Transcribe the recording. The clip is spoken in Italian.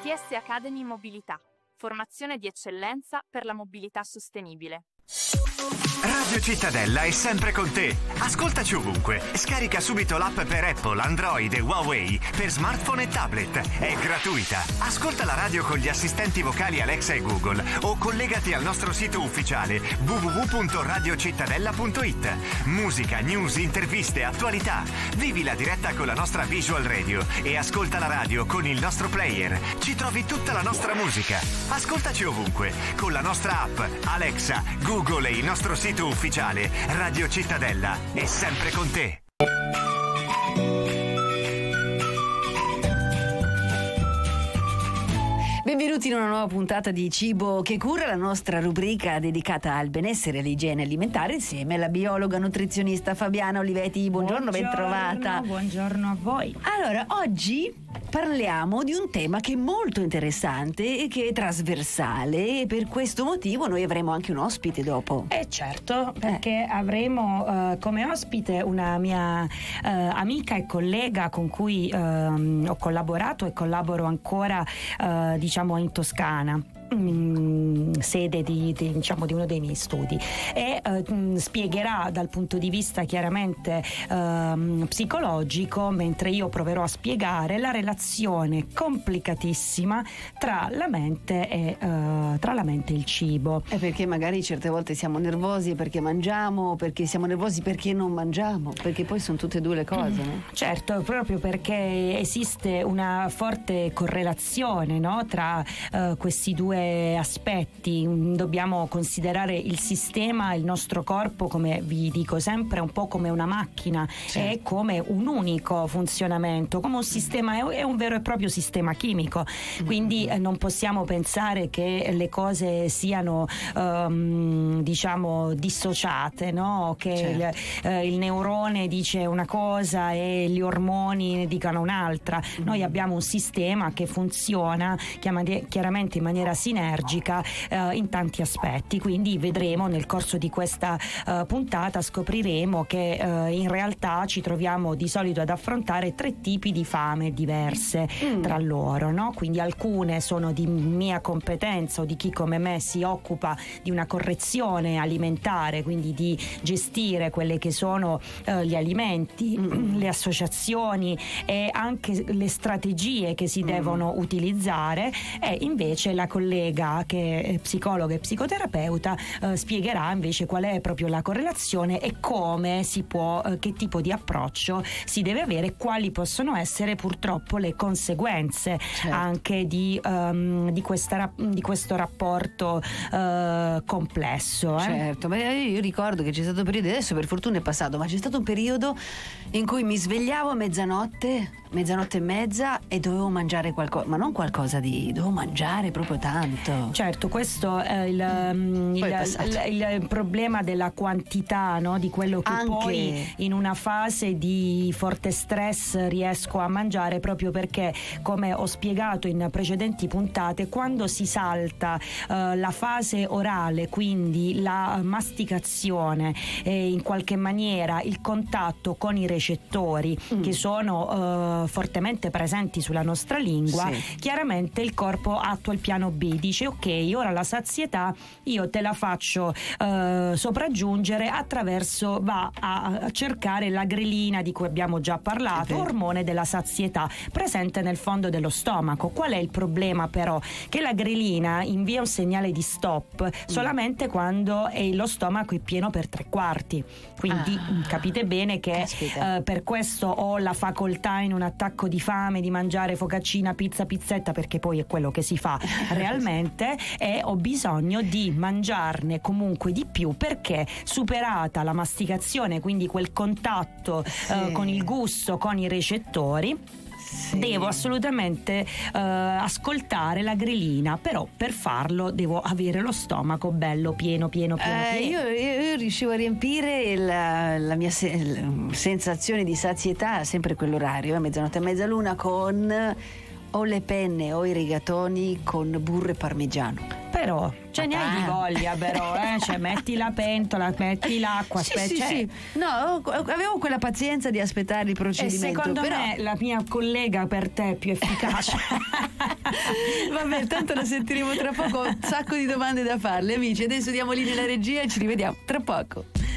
ITS Academy Mobilità. Formazione di eccellenza per la mobilità sostenibile. Radio Cittadella è sempre con te. Ascoltaci ovunque. Scarica subito l'app per Apple, Android e Huawei per smartphone e tablet. È gratuita. Ascolta la radio con gli assistenti vocali Alexa e Google o collegati al nostro sito ufficiale www.radiocittadella.it. Musica, news, interviste, attualità. Vivi la diretta con la nostra Visual Radio e ascolta la radio con il nostro player. Ci trovi tutta la nostra musica. Ascoltaci ovunque con la nostra app Alexa, Google e il nostro sito ufficiale. Radio Cittadella è sempre con te. Benvenuti in una nuova puntata di Cibo che cura, la nostra rubrica dedicata al benessere e all'igiene alimentare, insieme alla biologa nutrizionista Fabiana Olivetti. Buongiorno, bentrovata. Buongiorno a voi. Allora, oggi parliamo di un tema che è molto interessante e che è trasversale, e per questo motivo noi avremo anche un ospite dopo. Certo, perché avremo come ospite una mia amica e collega con cui ho collaborato e collaboro ancora diciamo in Toscana, sede di uno dei miei studi, e spiegherà dal punto di vista chiaramente psicologico, mentre io proverò a spiegare la relazione complicatissima tra la mente e il cibo. E perché magari certe volte siamo nervosi perché mangiamo, perché siamo nervosi perché non mangiamo, perché poi sono tutte e due le cose, no? Certo, proprio perché esiste una forte correlazione, no, tra questi due aspetti. Dobbiamo considerare il sistema, il nostro corpo, come vi dico sempre, un po' come una macchina, è come un unico funzionamento, come un sistema, è un vero e proprio sistema chimico, quindi non possiamo pensare che le cose siano diciamo dissociate, no? Che il neurone dice una cosa e gli ormoni ne dicano un'altra. Noi abbiamo un sistema che funziona chiaramente in maniera sinergica in tanti aspetti, quindi vedremo nel corso di questa puntata, scopriremo che in realtà ci troviamo di solito ad affrontare 3 tipi di fame diverse tra loro, no? Quindi alcune sono di mia competenza o di chi come me si occupa di una correzione alimentare, quindi di gestire quelle che sono gli alimenti, le associazioni e anche le strategie che si devono utilizzare, e invece la collega che è psicologa e psicoterapeuta spiegherà invece qual è proprio la correlazione e come si può, che tipo di approccio si deve avere, quali possono essere purtroppo le conseguenze anche di questo rapporto complesso. Certo, ma io ricordo che c'è stato un periodo, adesso per fortuna è passato, ma c'è stato un periodo in cui mi svegliavo a mezzanotte e mezza e dovevo mangiare qualcosa, ma non qualcosa dovevo mangiare proprio tanto. Certo, questo è il problema della quantità, no? Di quello che anche poi in una fase di forte stress riesco a mangiare, proprio perché, come ho spiegato in precedenti puntate, quando si salta la fase orale, quindi la masticazione e in qualche maniera il contatto con i recettori che sono fortemente presenti sulla nostra lingua, chiaramente il corpo attua il piano B, dice ok, ora la sazietà io te la faccio sopraggiungere attraverso, va a cercare la grelina di cui abbiamo già parlato, ormone della sazietà presente nel fondo dello stomaco. Qual è il problema però? Che la grelina invia un segnale di stop solamente quando lo stomaco è pieno per 3/4, quindi capite bene che per questo ho la facoltà in un attacco di fame di mangiare focaccina, pizza, pizzetta, perché poi è quello che si fa realmente, e ho bisogno di mangiarne comunque di più, perché superata la masticazione, quindi quel contatto con il gusto, con i recettori, devo assolutamente ascoltare la grelina, però per farlo devo avere lo stomaco bello pieno. Io riuscivo a riempire la mia sensazione di sazietà sempre quell'orario, mezzanotte e mezza, l'una, con o le penne o i rigatoni con burro e parmigiano. Però ne hai di voglia, però cioè metti la pentola, metti l'acqua, No, avevo quella pazienza di aspettare il procedimento. E secondo me la mia collega per te è più efficace. Vabbè, tanto la sentiremo tra poco, un sacco di domande da farle, amici. Adesso diamo linea alla regia e ci rivediamo tra poco.